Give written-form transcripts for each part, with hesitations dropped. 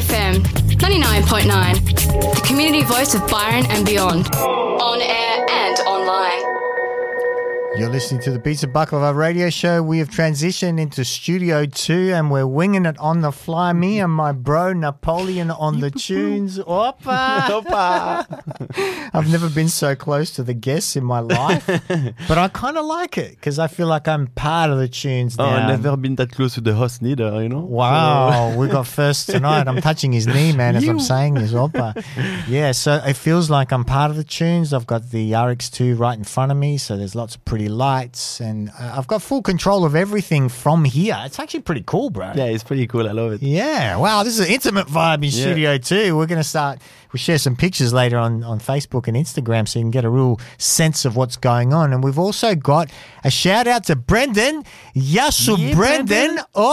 FM 99.9, the community voice of Byron and beyond. On air and online. You're listening to the Beats of Baklava radio show. We have transitioned into Studio 2 and we're winging it on the fly. Me and my bro Napoleon on the tunes. Opa! Opa! I've never been so close to the guests in my life, but I kind of like it because I feel like I'm part of the tunes now. I've never been that close to the host neither, you know? Wow, we got first tonight. I'm touching his knee, man, as I'm saying this. Opa. Yeah, so it feels like I'm part of the tunes. I've got the RX2 right in front of me, so there's lots of pretty lights, and I've got full control of everything from here. It's actually pretty cool, bro. Yeah, it's pretty cool. I love it. Yeah. Wow, this is an intimate vibe in Studio 2. We're going to start, we'll share some pictures later on Facebook and Instagram so you can get a real sense of what's going on. And we've also got a shout out to Brendan. Yasu, Brendan.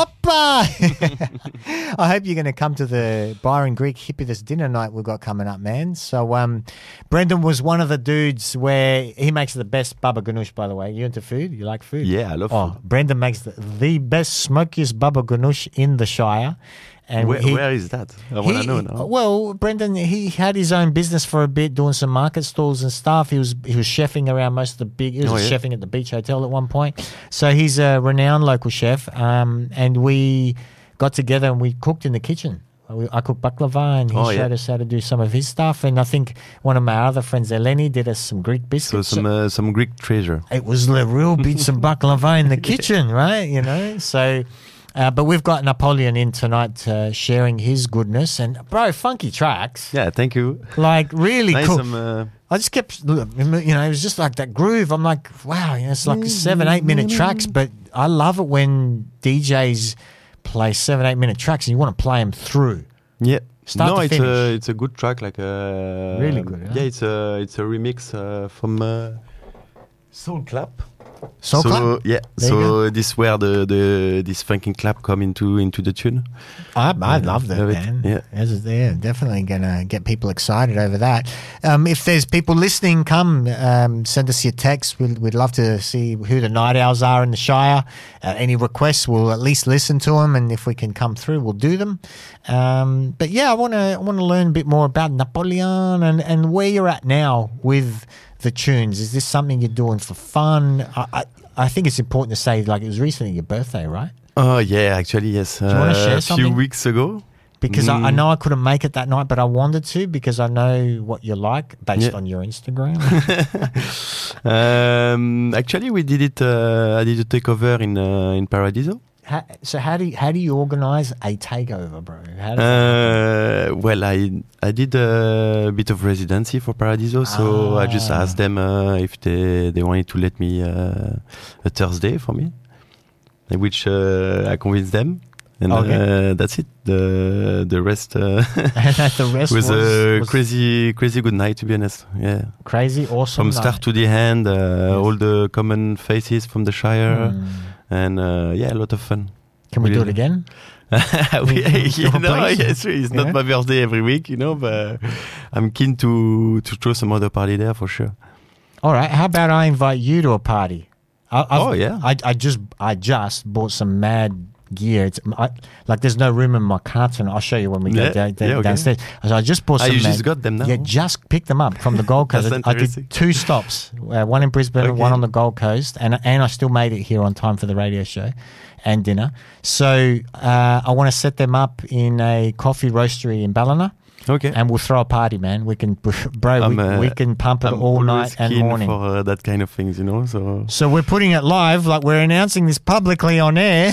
Opa! I hope you're going to come to the Byron Greek Hippithus dinner night we've got coming up, man. So Brendan was one of the dudes where he makes the best baba ganoush, by the way. You into food? You like food? Yeah, I love food. Brendan makes the best, smokiest baba ganoush in the Shire. And where is that? I want to know now. Well, Brendan, he had his own business for a bit, doing some market stalls and stuff. He was chefing around most of the big. He was chefing at the Beach Hotel at one point. So he's a renowned local chef. And we got together and we cooked in the kitchen. I cooked baklava and he showed us how to do some of his stuff. And I think one of my other friends, Eleni, did us some Greek biscuits. So some Greek treasure. It was the real bits of baklava in the kitchen, right? You know, so. But we've got Napoleon in tonight sharing his goodness. And, bro, funky tracks. Yeah, thank you. Like, really nice cool. I just kept, you know, it was just like that groove. I'm like, wow, you know, it's like 7-8 minute tracks. But I love it when DJs play 7-8 minute tracks and you want to play them through. Yeah. Start to finish. It's a good track. Like really good. Huh? Yeah, it's a remix from Soul Clap. Soul Clap? Yeah. So this where this funky clap come into the tune. I love that, man. Yeah. They're definitely going to get people excited over that. If there's people listening, come send us your text. We'd love to see who the night owls are in the Shire. Any requests, we'll at least listen to them, and if we can come through, we'll do them. But yeah, I want to learn a bit more about Napoleon and where you're at now with the tunes. Is this something you're doing for fun? I think it's important to say, like, it was recently your birthday, right? Oh yeah, actually yes. Do you want to share something? A few weeks ago. Because I know I couldn't make it that night, but I wanted to because I know what you like based on your Instagram. Actually, we did it. I did a takeover in Paradiso. How do you organize a takeover, bro? Well, I did a bit of residency for Paradiso, so I just asked them if they wanted to let me a Thursday for me, which I convinced them, and that's it. The rest, the rest was a crazy good night, to be honest. Yeah, crazy, awesome. From start to the end, all the common faces from the Shire. And a lot of fun. Can we do it again? It's not my birthday every week, you know, but I'm keen to throw some other party there for sure. All right, how about I invite you to a party? I just bought some mad gear. There's no room in my carton. I'll show you when we go downstairs. So I just bought some. You just got them now? Yeah, just picked them up from the Gold Coast. I did 2 stops, one in Brisbane, one on the Gold Coast, and I still made it here on time for the radio show and dinner. So I want to set them up in a coffee roastery in Ballina. Okay. And we'll throw a party, man. We can, we can pump it all night and morning. For that kind of things, you know. So we're putting it live, like we're announcing this publicly on air.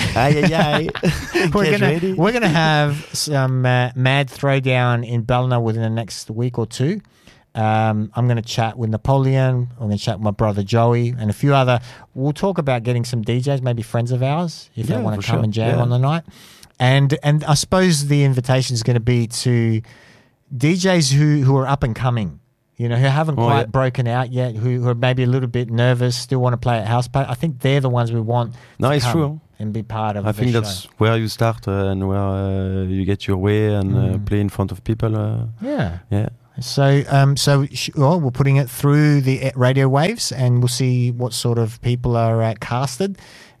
We're gonna have some mad throwdown in Ballina within the next week or two. I'm going to chat with Napoleon. I'm going to chat with my brother Joey and a few other. We'll talk about getting some DJs, maybe friends of ours, if they want to come and jam on the night. And I suppose the invitation is going to be to DJs who are up and coming, you know, who haven't quite broken out yet, who are maybe a little bit nervous, still want to play at house party. I think they're the ones we want to come and be part of. I think that's where you start and where you get your way and play in front of people. Yeah. So we're putting it through the radio waves, and we'll see what sort of people are casted.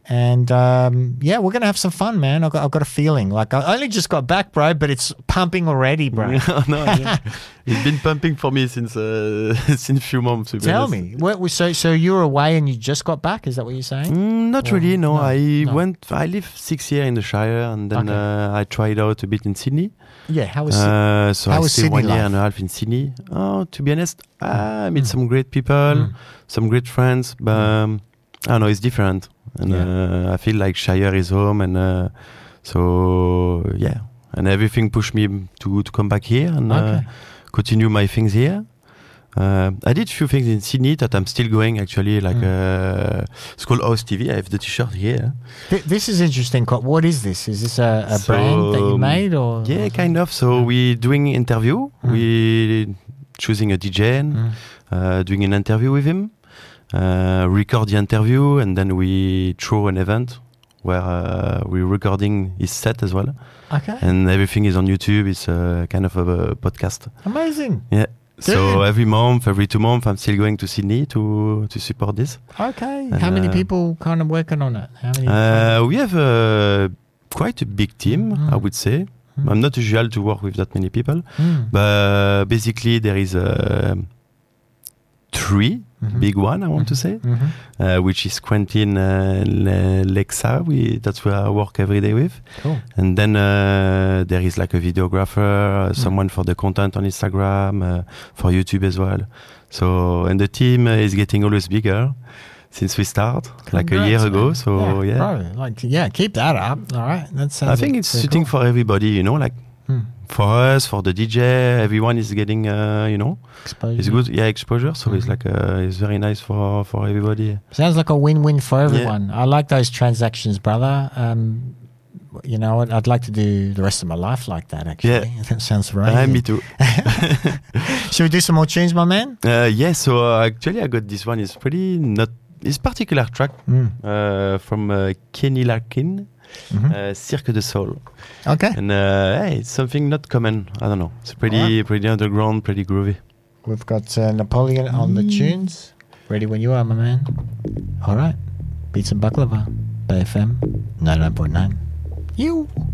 And yeah, we're gonna have some fun, man. I've got a feeling. Like I only just got back, bro, but it's pumping already, bro. It's been pumping for me since few months. Tell me, so you were away and you just got back? Is that what you're saying? Not really. No, I lived 6 years in the Shire, and then I tried out a bit in Sydney. Yeah, how was so I stayed 1 year and a half in Sydney. Oh, to be honest, I met some great people, some great friends, but I don't know, it's different. And I feel like Shire is home, and so yeah, and everything pushed me to come back here and continue my things here. I did a few things in Sydney that I'm still going actually, like it's called House TV. I have the t-shirt here. This is interesting. What is this? Is this a brand that you made, or? Yeah, kind of. So we're doing interview. We choosing a DJ and doing an interview with him. Record the interview, and then we throw an event where we're recording his set as well. Okay. And everything is on YouTube. It's kind of a podcast. Amazing. Yeah. Good. So every 2 months, I'm still going to Sydney to support this. Okay. And how many people kind of working on it? How many? We have quite a big team, I would say. I'm not usual to work with that many people, but basically there is 3 big one, I want to say, which is Quentin Lexa. That's where I work every day with. Cool. And then there is like a videographer, someone for the content on Instagram, for YouTube as well. So, and the team is getting always bigger since we start, like a year ago. So yeah. Bro, keep that up. All right. I think it's suiting for everybody, you know, like for us, for the DJ, everyone is getting, exposure. It's good, exposure. So it's like it's very nice for everybody. Sounds like a win-win for everyone. I like those transactions, brother. I'd like to do the rest of my life like that. Actually, that sounds right. Me too. Should we do some more tunes, my man? So actually, I got this one. It's pretty not. It's particular track from Kenny Larkin. Cirque du Soul. Okay. And it's something not common. I don't know. It's pretty underground, pretty groovy. We've got Napoleon on the tunes. Ready when you are, my man. All right. Beats and Baklava. Bay FM 99.9. You.